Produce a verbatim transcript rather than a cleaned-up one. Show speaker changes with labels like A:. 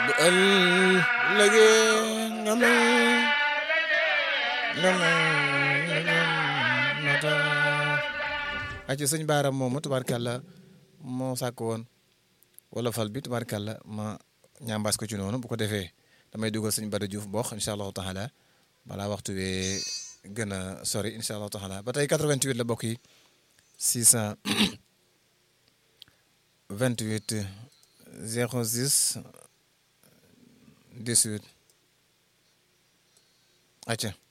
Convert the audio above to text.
A: bu ëllëgee nga may nga may mata aci sëñ baaram moomu tubaarkàlla moo sàkk woon wala fal bi tubaarkàlla ma ñambaas ko ci noonu bu ko defee damay dugal sëñ Bada Diouf bokk incha allahu taala balaa waxtu wee gën a sori incha allahu taala ba tey quatre-vingt-huit la bokk yi six cent vingt-huit zéro six dix-huit acca